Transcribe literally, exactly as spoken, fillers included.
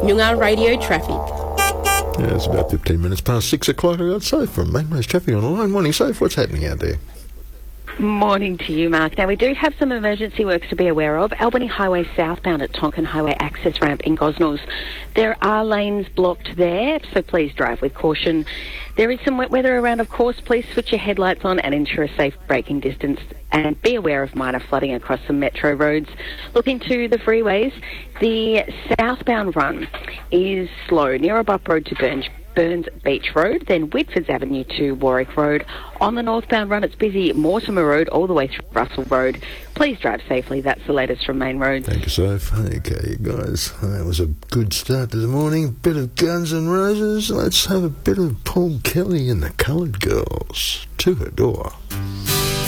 Noongar Radio Traffic. Yeah, it's about fifteen minutes past six o'clock. I've got Soph from Mainways Traffic on the line. Morning, Soph. What's happening out there? Morning to you, Mark. Now, we do have some emergency works to be aware of. Albany Highway southbound at Tonkin Highway access ramp in Gosnells. There are lanes blocked there, so please drive with caution. There is some wet weather around, of course. Please switch your headlights on and ensure a safe braking distance, and be aware of minor flooding across some metro roads. Looking to the freeways, the southbound run is slow near Bupp Road to Burns. Burns Beach Road, then Whitfords Avenue to Warwick Road. On the northbound run, it's busy Mortimer Road all the way through Russell Road. Please drive safely. That's the latest from Main Roads. Thank you, Soph. Okay, guys, that was a good start to the morning. Bit of Guns N' Roses. Let's have a bit of Paul Kelly and the Coloured Girls. To her door.